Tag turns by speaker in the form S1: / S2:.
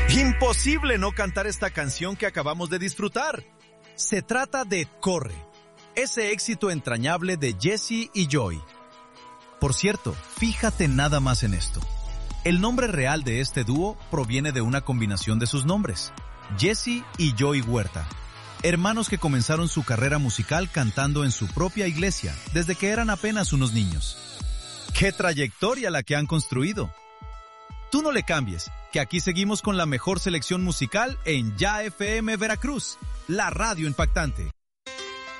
S1: Imposible no cantar esta canción que acabamos de disfrutar. Se trata de Corre, ese éxito entrañable de Jessie y Joy. Por cierto, fíjate nada más en esto. El nombre real de este dúo proviene de una combinación de sus nombres, Jessie y Joy Huerta, hermanos que comenzaron su carrera musical cantando en su propia iglesia desde que eran apenas unos niños. ¡Qué trayectoria la que han construido! Tú no le cambies, que aquí seguimos con la mejor selección musical en Ya FM Veracruz, la radio impactante.